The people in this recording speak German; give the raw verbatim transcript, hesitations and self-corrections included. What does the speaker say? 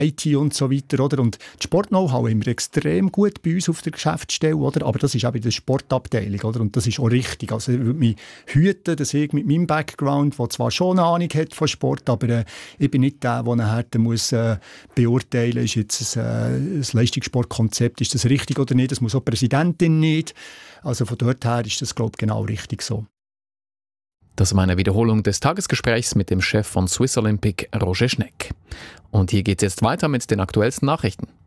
I T und so weiter, oder? Und das Sport-Know-how haben wir extrem gut bei uns auf der Geschäftsstelle, oder? Aber das ist auch in der Sportabteilung, oder? Und das ist auch richtig. Also ich würde mich hüten, dass ich mit meinem Background, der zwar schon eine Ahnung hat von Sport, aber äh, ich bin nicht der, der nachher muss, äh, beurteilen, ist jetzt ein, äh, das Leistungssportkonzept, ist das richtig oder nicht? Das muss auch die Präsidentin nicht. Also von dort her ist das, glaube ich, genau richtig so. Das war eine Wiederholung des Tagesgesprächs mit dem Chef von Swiss Olympic, Roger Schneck. Und hier geht es jetzt weiter mit den aktuellsten Nachrichten.